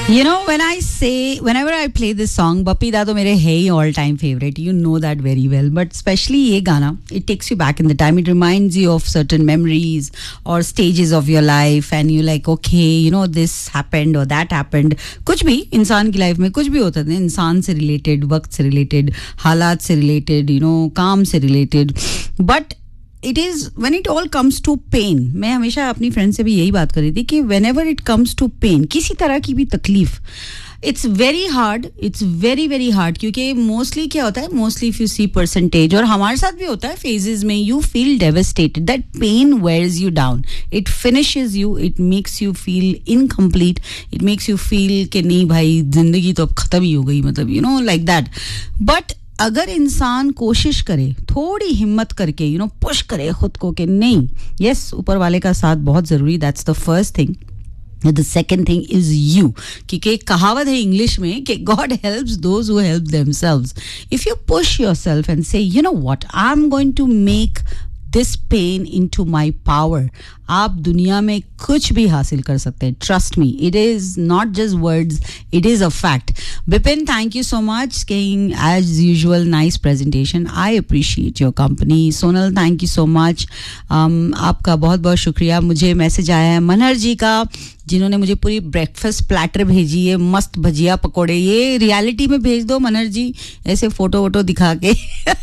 You know, whenever I play this song, Bappi Da to mere hai hi all time favorite. You know that very well. But especially ye gana, it takes you back in the time. It reminds you of certain memories or stages of your life, and you're like, okay, you know, this happened or that happened. कुछ भी इंसान की life में कुछ भी होता है, इंसान से रिलेटेड, वक्त से रिलेटेड, हालात से रिलेटेड, you know, काम से related. But it is when it all comes to pain. मैं हमेशा अपनी फ्रेंड से भी यही बात कर रही थी कि whenever it comes to pain, किसी तरह की भी तकलीफ, it's very hard, it's very very hard, क्योंकि mostly क्या होता है, mostly if you see percentage, और हमारे साथ भी होता है phases में, you feel devastated, that pain wears you down, it finishes you, it makes you feel incomplete, it makes you feel कि नहीं भाई जिंदगी तो अब खत्म ही हो गई, मतलब you know like that. But अगर इंसान कोशिश करे, थोड़ी हिम्मत करके, यू नो, पुश करे खुद को कि नहीं, यस, ऊपर वाले का साथ बहुत जरूरी, that's the first thing. The second thing is you. क्योंकि एक कहावत है इंग्लिश में कि God helps those who help themselves. If you push yourself and say, you know what, I'm going to make this pain into my power, आप दुनिया में कुछ भी हासिल कर सकते हैं. Trust me, it is not just words, it is a fact. Bipin, thank you so much. Saying as usual, nice presentation. I appreciate your company. Sonal, thank you so much. आपका बहुत बहुत शुक्रिया. मुझे मैसेज आया है मनहर जी का, जिन्होंने मुझे पूरी ब्रेकफास्ट प्लेटर भेजी है, मस्त भजिया पकोड़े. ये रियलिटी में भेज दो मनहर जी, ऐसे फोटो वोटो दिखा के.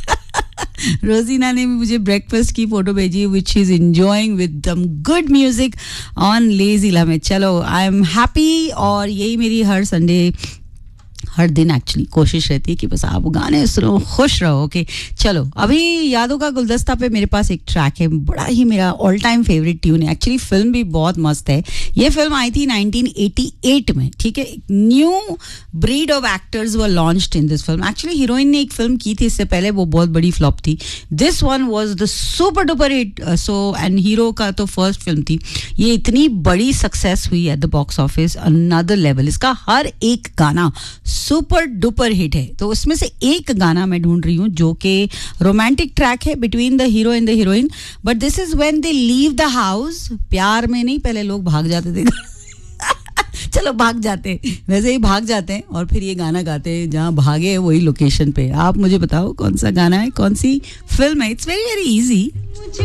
रोजीना ने भी मुझे ब्रेकफास्ट की फोटो भेजी, which is enjoying with some good music on lazy लम्हे. चलो, आई एम हैप्पी, और यही मेरी हर संडे, हर दिन एक्चुअली कोशिश रहती है कि बस आप गाने सुनो, खुश रहो. ओके, चलो, अभी यादों का गुलदस्ता पे मेरे पास एक ट्रैक है, बड़ा ही मेरा ऑल टाइम फेवरेट ट्यून है. एक्चुअली फिल्म भी बहुत मस्त है. ये फिल्म आई थी 1988 में, ठीक है. New breed of actors were launched in this film. Actually heroine ने एक फिल्म की थी इससे पहले, वो बहुत बड़ी फ्लॉप थी. This one was the super duper hit. So and hero का तो फर्स्ट फिल्म थी. ये इतनी बड़ी सक्सेस हुई at the box office, another level. इसका हर एक गाना सुपर डुपर हिट है. तो उसमें से एक गाना मैं ढूंढ रही हूँ जो कि रोमांटिक ट्रैक है between the hero and the heroine. But this is when they leave the house. प्यार में नहीं, पहले लोग भाग जाते थे. चलो, भाग जाते, वैसे ही भाग जाते हैं और फिर ये गाना गाते हैं. जहाँ भागे वही लोकेशन पे. आप मुझे बताओ कौन सा गाना है, कौन सी फिल्म है. It's very very easy.